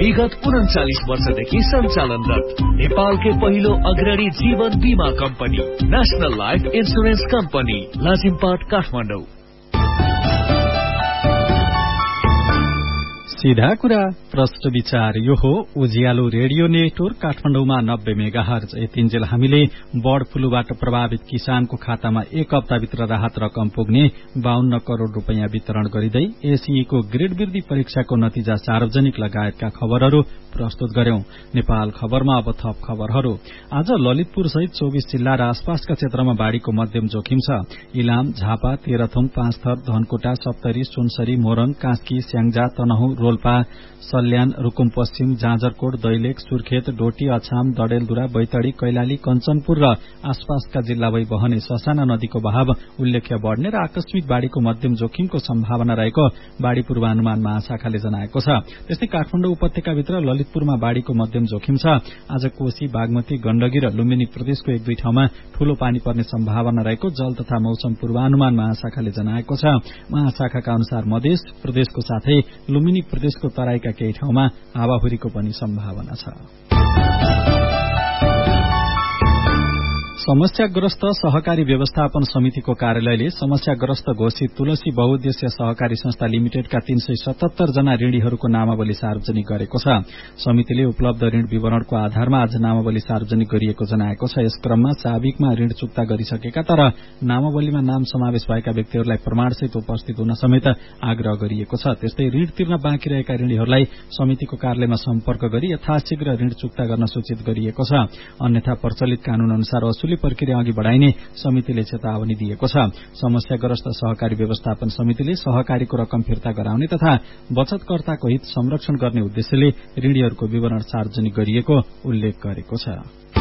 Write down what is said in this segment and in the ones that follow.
विगत 39 वर्षदेखि सञ्चालनरत नेपालकै पहिलो अग्रणी जीवन बीमा company national life insurance company Lazimpat Kathmandu. सीधा कुरा प्रश्न विचार यो हो उज्यालो रेडियो नेटवर्क काठमाडौँमा 90 मेगाहर्ज। यतिन्जेल हामीले बर्ड फ्लूबाट प्रभावित किसानको खातामा एक हप्ताभित्र राहत रकम पुग्ने 52 करोड़ रूपियाँ वितरण गरिँदै एसईको ग्रेड वृद्धि परीक्षाको नतिजा सार्वजनिक लगायतका खबरहरू प्रस्तुत गर्यौं। नेपाल खबरमा अब थप खबरहरू। आज ललितपुर सहित 24 जिल्ला र आसपासका क्षेत्रमा बाढ़ीको मध्यम जोखिम छ। इलाम, झापा, तेह्रथुम, पाँचथर, धनकुटा, सप्तरी, सुनसरी, मोरङ, कास्की, स्याङ्जा, तनहुँ, रोल्पा, सल्यान, रुकुम पश्चिम, जाजरकोट, दैलेख, सुर्खेत, डोटी, अछाम, डडेलधुरा, बैतडी, कैलाली, कञ्चनपुर र आसपासका जिल्ला भई बहने ससाना नदीको बहाव उल्लेख्य बढ़ने र आकस्मिक बाढ़ीको मध्यम जोखिमको सम्भावना रहेको बाढ़ी पूर्वानुमान महाशाखाले जनाएको छ। त्यस्तै काठमाडौँ उपत्यकाभित्र ललितपुरमा बाढ़ीको मध्यम जोखिम छ। आज कोशी, बागमती, गण्डकी र लुम्बिनी प्रदेशको एक दुई ठाउँमा ठूलो पानी पर्ने सम्भावना रहेको जल तथा मौसम पूर्वानुमान महाशाखाले जनाएको छ। महाशाखाका अनुसार मधेस प्रदेशको साथै लुम्बिनी प्रदेशको तराईका केही ठाउँमा हावाहुरीको पनि सम्भावना छ। समस्याग्रस्त सहकारी व्यवस्थापन समितिको कार्यालयले समस्याग्रस्त घोषित तुलसी बहुउद्देश्य सहकारी संस्था लिमिटेडका 377 जना ऋणीहरूको नामावली सार्वजनिक गरेको छ। समितिले उपलब्ध ऋण विवरणको आधारमा आज नामावली सार्वजनिक गरिएको जनाएको छ। यस क्रममा साबिकमा ऋण चुक्ता गरिसकेका तर नामावलीमा नाम समावेश भएका व्यक्तिहरूलाई प्रमाणसहित उपस्थित हुन समेत आग्रह गरिएको छ। त्यस्तै ऋण तिर्न बाँकी रहेका ऋणीहरूलाई समितिको कार्यालयमा सम्पर्क गरी यथाशीघ्र ऋण चुक्ता गर्न सूचित गरिएको छ। अन्यथा प्रचलित कानून अनुसार प्रक्रिया अघि बढ़ाइने समितिले चेतावनी दिएको छ। समस्याग्रस्त सहकारी व्यवस्थापन समितिले सहकारीको रकम फिर्ता गराउने तथा बचतकर्ताको हित संरक्षण गर्ने उद्देश्यले ऋणीहरूको विवरण सार्वजनिक गरिएको उल्लेख गरेको छ।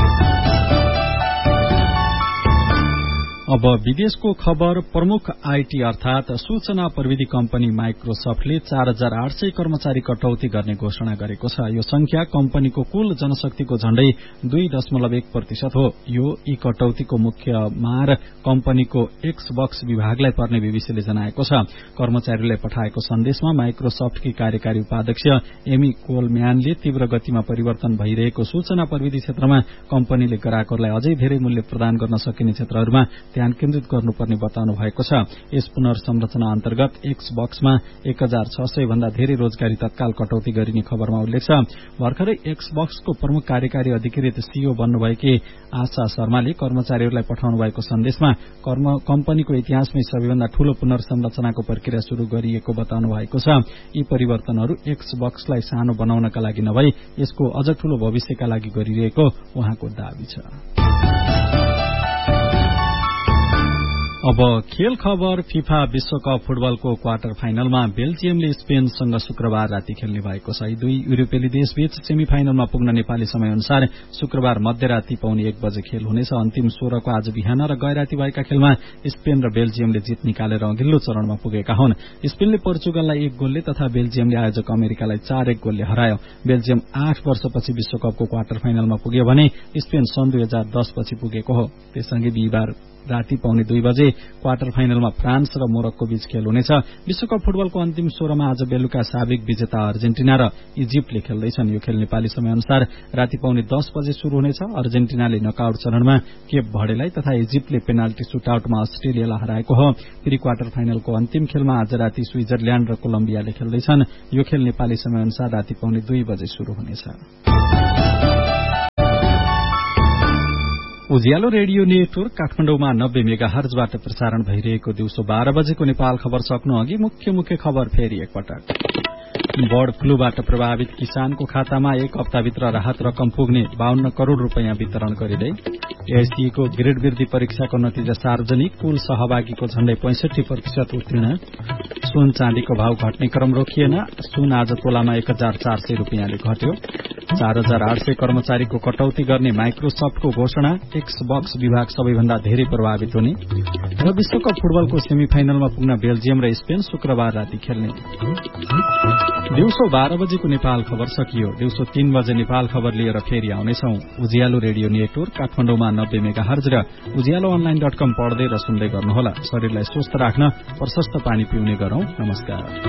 अब विदेशको खबर। प्रमुख आईटी अर्थात सूचना प्रविधि कम्पनी माइक्रोसफ्टले 4800 कर्मचारी कटौती गर्ने घोषणा गरेको छ। यो संख्या कम्पनीको कुल जनशक्तिको झण्डै 2.1% हो। यो यी कटौतीको मुख्य मार कम्पनीको एक्सबक्स विभागलाई पर्ने बीबीसीले जनाएको छ। कर्मचारीलाई पठाएको सन्देशमा माइक्रोसफ्टकी कार्यकारी उपाध्यक्ष एमी कोलम्यानले तीव्र गतिमा परिवर्तन भइरहेको सूचना प्रविधि क्षेत्रमा कम्पनीले ग्राहकहरूलाई अझै धेरै मूल्य प्रदान गर्न सकिने क्षेत्रहरूमा ध्यान केन्द्रित गर्नुपर्ने बताउनु भएको छ। यस पुनर्संरचना अन्तर्गत एक्सबक्समा 1600 भन्दा धेरै रोजगारी तत्काल कटौती गरिने खबरमा उल्लेख छ। भर्खरै एक्सबक्सको प्रमुख कार्यकारी अधिकृत सीईओ बन्नुभएकी आशा शर्माले कर्मचारीहरूलाई पठाउनु भएको सन्देशमा कम्पनीको इतिहासमै सबैभन्दा ठूलो पुनर्संरचनाको प्रक्रिया शुरू गरिएको बताउनु भएको छ। यी परिवर्तनहरू एक्सबक्सलाई सानो बनाउनका लागि नभई यसको अझ ठूलो भविष्यका लागि गरिरहेको उहाँको दावी छ। अब खेल खबर। फिफा विश्वकप फुटबलको क्वार्टर फाइनलमा बेल्जियमले स्पेनसँग शुक्रबार राति खेल्ने भएको छ। दुई युरोपेली देशबीच सेमी फाइनलमा पुग्न नेपाली समय अनुसार शुक्रबार मध्यराति पाउने 1 बजे खेल हुनेछ। अन्तिम 16 को आज बिहान र गैराती भएका खेलमा स्पेन र बेल्जियमले जित निकालेर अघिल्लो चरणमा पुगेका हुन्। स्पेनले पोर्चुगललाई 1 गोलले तथा बेल्जियमले आयोजक अमेरिकालाई 4-1 गोलले हरायो। बेल्जियम 8 वर्षपछि विश्वकपको क्वार्टर फाइनलमा पुग्यो भने स्पेन सन् 2010 पछि पुगेको हो। त्यससँगै बिहिबार राति पाउने 2 बजे क्वार्टर फाइनलमा फ्रान्स र मोरक्को बीच खेल हुनेछ। विश्वकप फुटबलको अन्तिम 16 मा आज बेलुका साबिक विजेता अर्जेन्टिना र इजिप्टले खेल्दैछन्। यो खेल नेपाली समय अनुसार राति पाउने 10 बजे शुरू हुनेछ। अर्जेन्टिनाले नकआउट चरणमा केप भर्डेलाई तथा इजिप्टले पेनाल्टी सुटआउटमा अस्ट्रेलियालाई हराएको हो। प्री क्वार्टर फाइनलको अन्तिम खेलमा आज राति स्विजरल्याण्ड र कोलम्बियाले खेल्दैछन्। यो खेल नेपाली समय अनुसार राति पाउने 2 बजे शुरू हुनेछ। उज्यालो रेडियो नेटवर्क काठमाडौँमा 90 मेगाहर्जबाट प्रसारण भइरहेको दिउँसो 12 बजेको नेपाल खबर सक्नु अघि मुख्य खबर फेरि एकपटक। बर्ड फ्लूबाट प्रभावित किसानको खातामा एक हप्ताभित्र राहत रकम पुग्ने 52 करोड़ रूपियाँ वितरण गरिँदै एसईको ग्रेड वृद्धि परीक्षाको नतिजा सार्वजनिक। कुल सहभागीको झण्डै 65% उत्तीर्ण। सुन चाँदीको भाव घट्ने क्रम रोकिएन। सुन आज तोलामा 1400 रूपियाँले घट्यो। 4800 कर्मचारीको कटौती गर्ने माइक्रोसफ्टको घोषणा। एक्सबक्स विभाग सबैभन्दा धेरै प्रभावित हुने र विश्वकप फुटबलको सेमी फाइनलमा पुग्न बेल्जियम र स्पेन शुक्रबार राति खेल्ने। दिउँसो 12 बजेको नेपाल खबर सकियो। दिउँसो 3 बजे नेपाल खबर लिएर फेरि आउनेछौं। उज्यालो रेडियो नेटवर्क काठमाडौँमा 90 मेगाहर्ज र ujalloonline.com पढ्दै र सुन्दै गर्नुहोला। शरीरलाई स्वस्थ राख्न प्रशस्त पानी पिउने गरौं। नमस्कार।